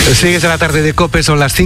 Sigues a la tarde de COPE, son las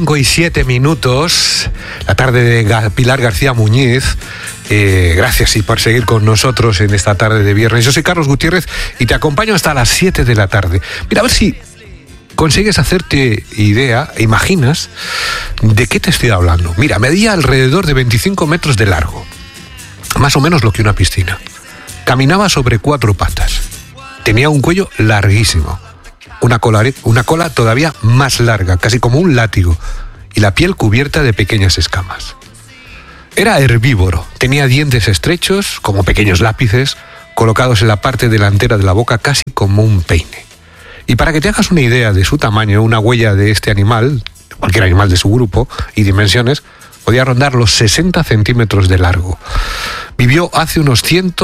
5:07, la tarde de Pilar García Muñiz. Gracias por seguir con nosotros en esta tarde de viernes. Yo soy Carlos Gutiérrez y te acompaño hasta las 7 de la tarde. Mira, a ver si consigues hacerte idea, imaginas, de qué te estoy hablando. Mira, medía alrededor de 25 metros de largo, más o menos lo que una piscina. Caminaba sobre 4 patas. Tenía un cuello larguísimo, una cola todavía más larga, casi como un látigo, y la piel cubierta de pequeñas escamas. Era herbívoro, tenía dientes estrechos, como pequeños lápices, colocados en la parte delantera de la boca casi como un peine. Y para que te hagas una idea de su tamaño, una huella de este animal, cualquier animal de su grupo y dimensiones, podía rondar los 60 centímetros de largo. Vivió hace unos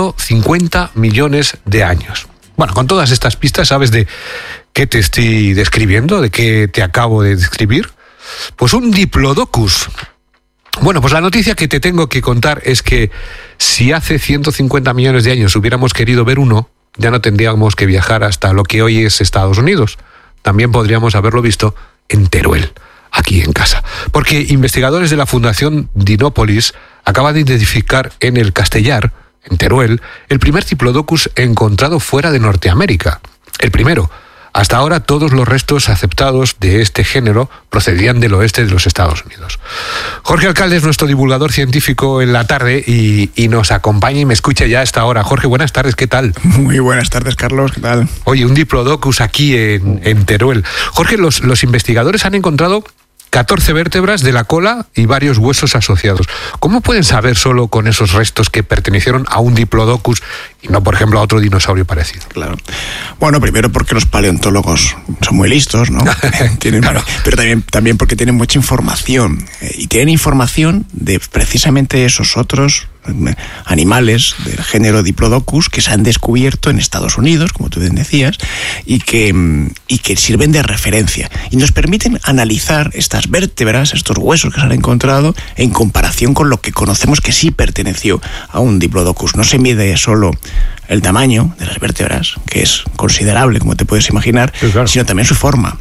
150 millones de años. Bueno, con todas estas pistas, ¿sabes de qué te estoy describiendo? ¿De qué te acabo de describir? Pues un Diplodocus. Bueno, pues la noticia que te tengo que contar es que si hace 150 millones de años hubiéramos querido ver uno, ya no tendríamos que viajar hasta lo que hoy es Estados Unidos. También podríamos haberlo visto en Teruel, aquí en casa. Porque investigadores de la Fundación Dinópolis acaban de identificar en el Castellar, en Teruel, el primer Diplodocus encontrado fuera de Norteamérica. El primero. Hasta ahora todos los restos aceptados de este género procedían del oeste de los Estados Unidos. Jorge Alcalde es nuestro divulgador científico en la tarde y nos acompaña y me escucha ya a esta hora. Jorge, buenas tardes, ¿qué tal? Muy buenas tardes, Carlos, ¿qué tal? Oye, un Diplodocus aquí en Teruel. Jorge, los investigadores han encontrado 14 vértebras de la cola y varios huesos asociados. ¿Cómo pueden saber solo con esos restos que pertenecieron a un Diplodocus y no, por ejemplo, a otro dinosaurio parecido? Claro. Bueno, primero porque los paleontólogos son muy listos, ¿no? Claro. Pero también porque tienen mucha información. Y tienen información de precisamente esos otros animales del género Diplodocus que se han descubierto en Estados Unidos, como tú bien decías, y que sirven de referencia y nos permiten analizar estas vértebras, estos huesos que se han encontrado en comparación con lo que conocemos que sí perteneció a un Diplodocus. No se mide solo el tamaño de las vértebras, que es considerable, como te puedes imaginar, sí, claro, sino también su forma,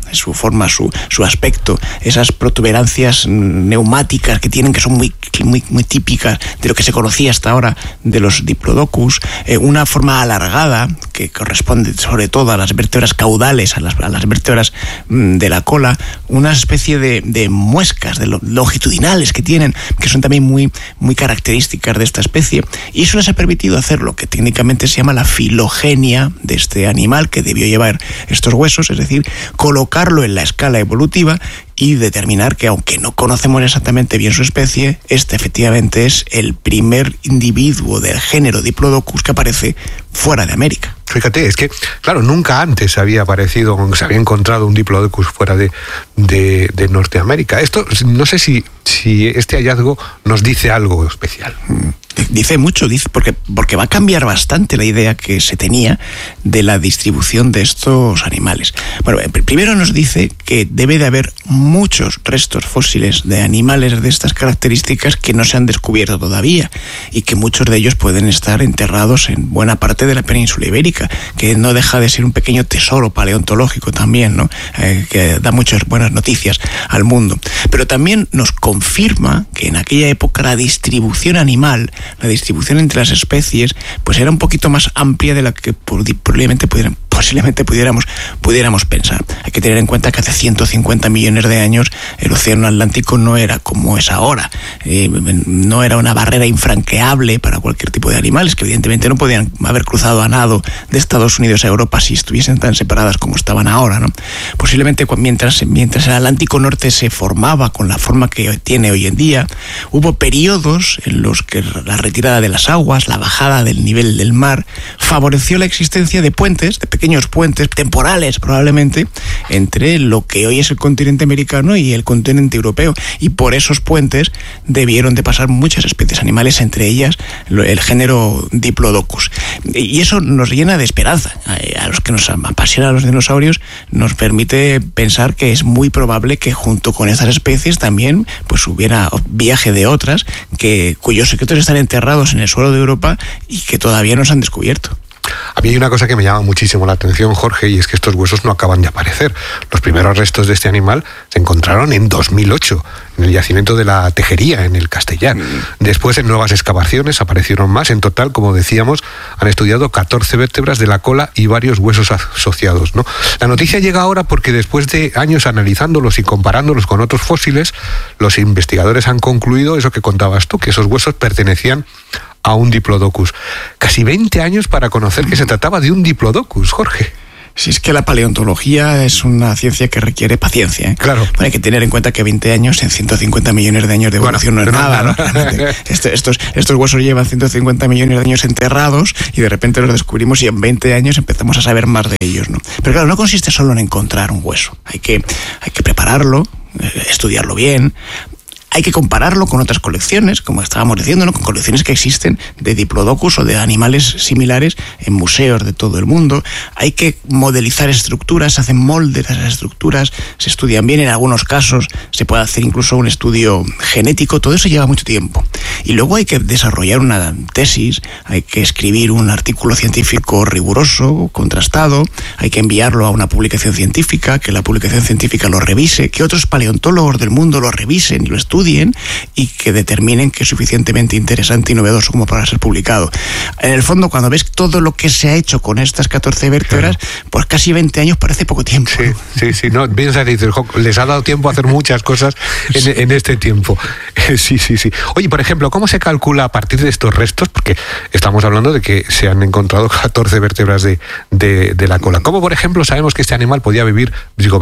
su aspecto, esas protuberancias neumáticas que tienen, que son muy típicas de lo que se conocía hasta ahora de los Diplodocus, una forma alargada que corresponde sobre todo a las vértebras caudales, a las vértebras de la cola, una especie de muescas longitudinales que tienen, que son también muy características de esta especie, y eso les ha permitido hacer lo que técnicamente se llama la filogenia de este animal que debió llevar estos huesos, es decir, colocarlo en la escala evolutiva y determinar que, aunque no conocemos exactamente bien su especie, este efectivamente es el primer individuo del género Diplodocus que aparece fuera de América. Fíjate, es que, claro, nunca antes se había encontrado un Diplodocus fuera de Norteamérica. Esto, no sé si este hallazgo nos dice algo especial. Dice mucho, porque va a cambiar bastante la idea que se tenía de la distribución de estos animales. Bueno, primero nos dice que debe de haber muchos restos fósiles de animales de estas características que no se han descubierto todavía y que muchos de ellos pueden estar enterrados en buena parte de la península ibérica, que no deja de ser un pequeño tesoro paleontológico también, ¿no? Que da muchas buenas noticias al mundo. Pero también nos confirma que en aquella época la distribución animal, la distribución entre las especies, pues era un poquito más amplia de la que posiblemente pudiéramos pensar. Hay que tener en cuenta que hace 150 millones de años el océano Atlántico no era como es ahora. No era una barrera infranqueable para cualquier tipo de animales, que evidentemente no podían haber cruzado a nado de Estados Unidos a Europa si estuviesen tan separadas como estaban ahora, ¿no? Posiblemente mientras el Atlántico Norte se formaba con la forma que tiene hoy en día, hubo periodos en los que la retirada de las aguas, la bajada del nivel del mar, favoreció la existencia de puentes, de pequeños puentes temporales probablemente, entre lo que hoy es el continente americano y el continente europeo. Y por esos puentes debieron de pasar muchas especies animales, entre ellas el género Diplodocus. Y eso nos llena de esperanza. A los que nos apasionan los dinosaurios, nos permite pensar que es muy probable que junto con estas especies también pues hubiera viaje de otras cuyos secretos están enterrados en el suelo de Europa y que todavía no se han descubierto. A mí hay una cosa que me llama muchísimo la atención, Jorge, y es que estos huesos no acaban de aparecer. Los primeros restos de este animal se encontraron en 2008, en el yacimiento de la Tejería, en el Castellar. Después, en nuevas excavaciones, aparecieron más. En total, como decíamos, han estudiado 14 vértebras de la cola y varios huesos asociados, ¿no? La noticia llega ahora porque después de años analizándolos y comparándolos con otros fósiles, los investigadores han concluido eso que contabas tú, que esos huesos pertenecían a un Diplodocus. Casi 20 años para conocer que se trataba de un Diplodocus, Jorge. Si es que la paleontología es una ciencia que requiere paciencia, ¿eh? Claro. Bueno, hay que tener en cuenta que 20 años en 150 millones de años de evolución no es nada, ¿no? Estos huesos llevan 150 millones de años enterrados y de repente los descubrimos y en 20 años empezamos a saber más de ellos, ¿no? Pero claro, no consiste solo en encontrar un hueso. Hay que prepararlo, estudiarlo bien. Hay que compararlo con otras colecciones, como estábamos diciendo, ¿no? Con colecciones que existen de Diplodocus o de animales similares en museos de todo el mundo. Hay que modelizar estructuras, se hacen moldes a esas estructuras, se estudian bien, en algunos casos se puede hacer incluso un estudio genético, todo eso lleva mucho tiempo. Y luego hay que desarrollar una tesis, hay que escribir un artículo científico riguroso, contrastado, hay que enviarlo a una publicación científica, que la publicación científica lo revise, que otros paleontólogos del mundo lo revisen y lo estudien, y que determinen que es suficientemente interesante y novedoso como para ser publicado. En el fondo, cuando ves todo lo que se ha hecho con estas 14 vértebras, pues casi 20 años parece poco tiempo. Sí, no, piensas y dices, les ha dado tiempo a hacer muchas cosas en este tiempo. Sí. Oye, por ejemplo, ¿cómo se calcula a partir de estos restos? Porque estamos hablando de que se han encontrado 14 vértebras de la cola. ¿Cómo, por ejemplo, sabemos que este animal podía medir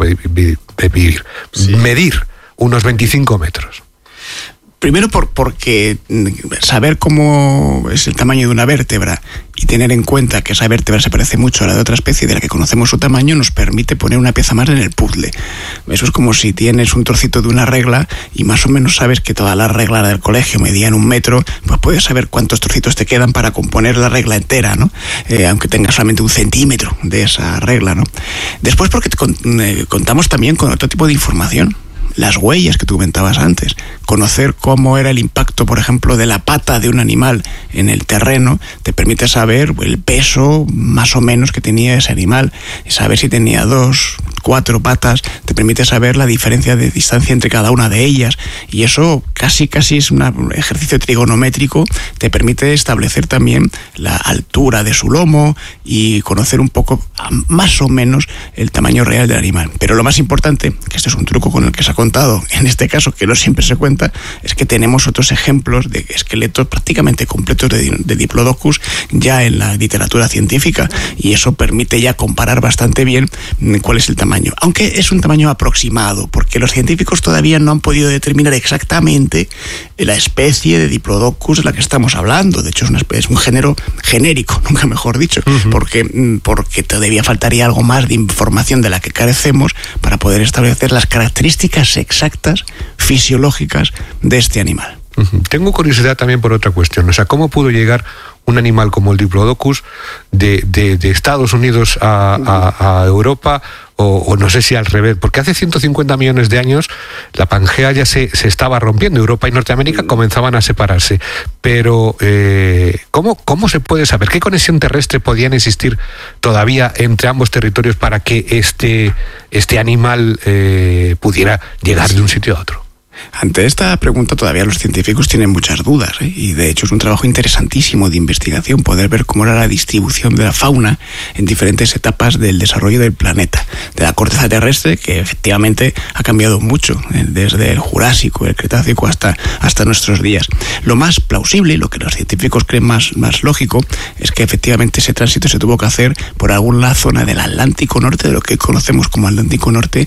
unos 25 metros? Primero porque saber cómo es el tamaño de una vértebra y tener en cuenta que esa vértebra se parece mucho a la de otra especie de la que conocemos su tamaño nos permite poner una pieza más en el puzzle. Eso es como si tienes un trocito de una regla y más o menos sabes que todas las reglas del colegio medían 1 metro, pues puedes saber cuántos trocitos te quedan para componer la regla entera, ¿no? Aunque tengas solamente 1 centímetro de esa regla, ¿no? Después porque contamos también con otro tipo de información. Las huellas que tú comentabas antes, conocer cómo era el impacto, por ejemplo, de la pata de un animal en el terreno, te permite saber el peso más o menos que tenía ese animal, y saber si tenía 2, 4 patas, te permite saber la diferencia de distancia entre cada una de ellas, y eso casi es un ejercicio trigonométrico, te permite establecer también la altura de su lomo y conocer un poco, más o menos, el tamaño real del animal. Pero lo más importante, que este es un truco con el que se ha contado en este caso, que no siempre se cuenta, es que tenemos otros ejemplos de esqueletos prácticamente completos de Diplodocus ya en la literatura científica, y eso permite ya comparar bastante bien cuál es el tamaño, aunque es un tamaño aproximado, porque los científicos todavía no han podido determinar exactamente la especie de Diplodocus de la que estamos hablando. De hecho es un género genérico, nunca mejor dicho, porque todavía faltaría algo más de información de la que carecemos para poder establecer las características exactas, fisiológicas de este animal. Tengo curiosidad también por otra cuestión, o sea, ¿cómo pudo llegar un animal como el Diplodocus de Estados Unidos a Europa, o no sé si al revés? Porque hace 150 millones de años la Pangea ya se estaba rompiendo, Europa y Norteamérica comenzaban a separarse, pero ¿cómo se puede saber? ¿Qué conexión terrestre podían existir todavía entre ambos territorios para que este animal pudiera llegar de un sitio a otro? Ante esta pregunta todavía los científicos tienen muchas dudas, y de hecho es un trabajo interesantísimo de investigación poder ver cómo era la distribución de la fauna en diferentes etapas del desarrollo del planeta, de la corteza terrestre, que efectivamente ha cambiado mucho desde el Jurásico, el Cretácico hasta nuestros días. Lo más plausible, lo que los científicos creen más lógico, es que efectivamente ese tránsito se tuvo que hacer por alguna zona del Atlántico Norte, de lo que conocemos como Atlántico Norte,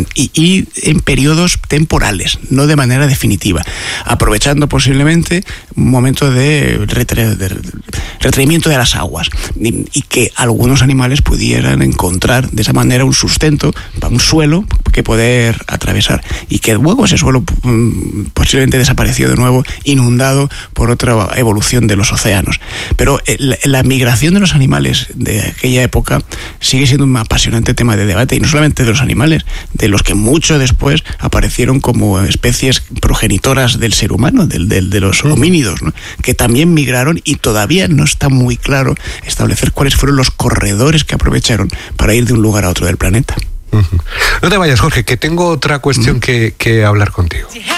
y en periodos temporales, no de manera definitiva, aprovechando posiblemente un momento de retraimiento de las aguas, y que algunos animales pudieran encontrar de esa manera un sustento para un suelo que poder atravesar, y que luego ese suelo posiblemente desapareció de nuevo, inundado por otra evolución de los océanos. Pero la migración de los animales de aquella época sigue siendo un apasionante tema de debate, y no solamente de los animales, de los que mucho después aparecieron como especies progenitoras del ser humano, de los homínidos, ¿no? Que también migraron, y todavía no está muy claro establecer cuáles fueron los corredores que aprovecharon para ir de un lugar a otro del planeta. No te vayas, Jorge, que tengo otra cuestión que hablar contigo.